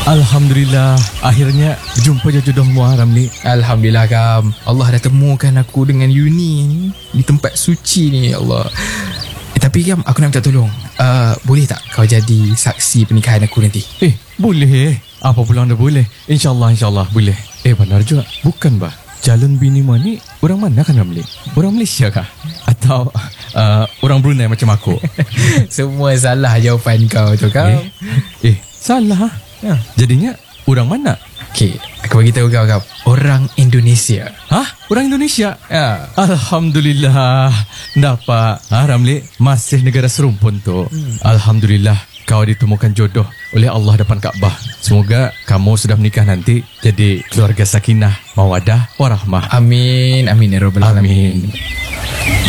Alhamdulillah, akhirnya jumpa jodohmu Ramli. Alhamdulillah Kam, Allah dah temukan aku dengan Yuni ni di tempat suci ni, ya Allah. Tapi Kam, aku nak minta tolong. Boleh tak kau jadi saksi pernikahan aku nanti? Boleh. Apa pula anda boleh? InsyaAllah boleh. Benar juga. Bukan bah, calon bini ni orang mana kan Ramli? Orang Malaysia kah? Atau orang Brunei macam aku? Semua salah jawapan kau tu Kam. Salah. Jadinya orang mana? Okey, aku bagi tahu kau Kam. Orang Indonesia. Orang Indonesia? Ya. Alhamdulillah. Dapat Ramli, masih negara serumpun tu. Alhamdulillah, kau ditemukan jodoh oleh Allah depan Kaabah. Semoga kamu sudah menikah nanti jadi keluarga sakinah, mawadah, warahmah. Amin, amin ya rabbal alamin. Amin.